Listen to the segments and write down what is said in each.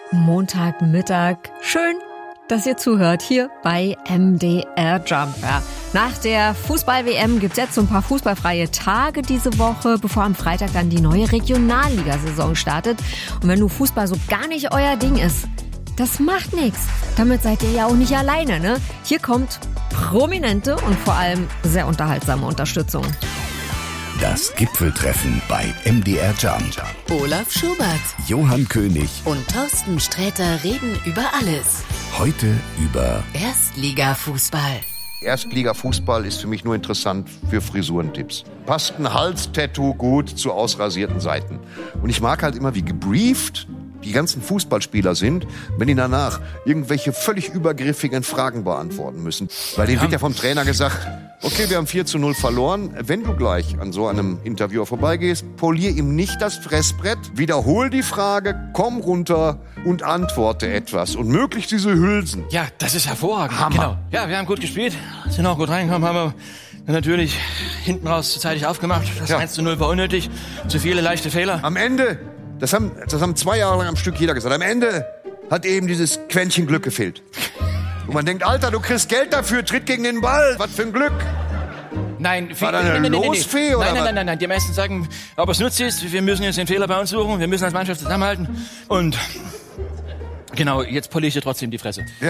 Montagmittag. Schön, dass ihr zuhört hier bei MDR Jump. Ja. Nach der Fußball-WM gibt's jetzt so ein paar fußballfreie Tage diese Woche, bevor am Freitag dann die neue Regionalligasaison startet. Und wenn du Fußball so gar nicht euer Ding ist, das macht nichts. Damit seid ihr ja auch nicht alleine, ne? Hier kommt prominente und vor allem sehr unterhaltsame Unterstützung. Das Gipfeltreffen bei MDR Jump. Olaf Schubert, Johann König und Thorsten Sträter reden über alles. Heute über Erstligafußball. Erstliga-Fußball ist für mich nur interessant für Frisurentipps. Passt ein Halstattoo gut zu ausrasierten Seiten. Und ich mag halt immer, wie gebrieft die ganzen Fußballspieler sind, wenn die danach irgendwelche völlig übergriffigen Fragen beantworten müssen. Weil denen wird ja vom Trainer gesagt, okay, wir haben 4-0 verloren. Wenn du gleich an so einem Interviewer vorbeigehst, polier ihm nicht das Fressbrett, wiederhol die Frage, komm runter und antworte etwas. Und möglichst diese Hülsen. Ja, das ist hervorragend. Hammer. Genau. Ja, wir haben gut gespielt, sind auch gut reingekommen, haben wir natürlich hinten raus zu zeitig aufgemacht. Das 1-0 war unnötig, zu viele leichte Fehler. Am Ende, das haben 2 Jahre lang am Stück jeder gesagt, am Ende hat eben dieses Quäntchen Glück gefehlt. Und man denkt, Alter, du kriegst Geld dafür, tritt gegen den Ball, was für ein Glück. Nein, War da eine Losfee, oder was? Nein. Die meisten sagen, aber es nutzt ist, wir müssen jetzt den Fehler bei uns suchen, wir müssen als Mannschaft zusammenhalten. Und genau, jetzt poliere ich trotzdem die Fresse. Ja.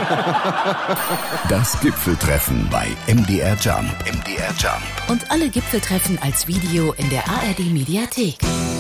das Gipfeltreffen bei MDR Jump. MDR Jump. Und alle Gipfeltreffen als Video in der ARD Mediathek.